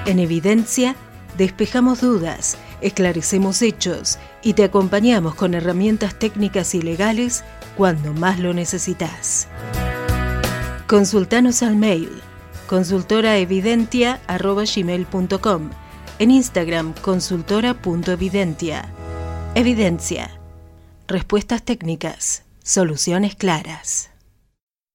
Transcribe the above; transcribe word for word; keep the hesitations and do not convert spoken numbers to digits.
En Evidencia, despejamos dudas, esclarecemos hechos y te acompañamos con herramientas técnicas y legales cuando más lo necesitas. Consultanos al mail consultoraevidentia arroba gmail punto com, en Instagram consultora punto evidentia. Evidencia. Respuestas técnicas, soluciones claras.